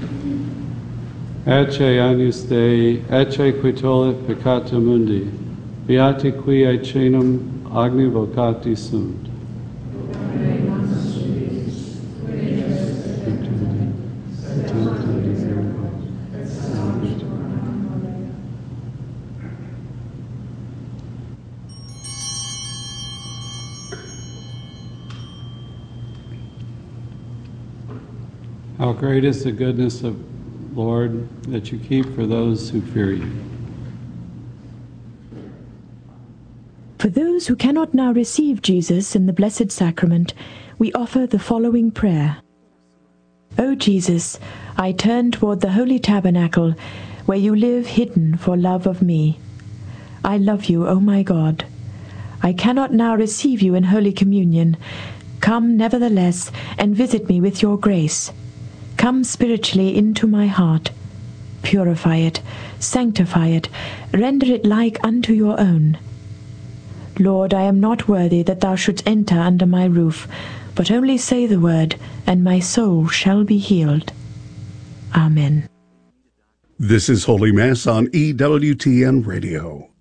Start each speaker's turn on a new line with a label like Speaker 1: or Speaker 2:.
Speaker 1: Ecce agnus Dei, ecce qui tollit peccata mundi, beati qui aecenum agni vocati sunt. How great is the goodness of Lord that you keep for those who fear you.
Speaker 2: For those who cannot now receive Jesus in the Blessed Sacrament, we offer the following prayer. O Jesus, I turn toward the Holy Tabernacle, where you live hidden for love of me. I love you, O my God. I cannot now receive you in Holy Communion. Come, nevertheless, and visit me with your grace. Come spiritually into my heart. Purify it, sanctify it, render it like unto your own. Lord, I am not worthy that thou shouldst enter under my roof, but only say the word, and my soul shall be healed. Amen.
Speaker 3: This is Holy Mass on EWTN Radio.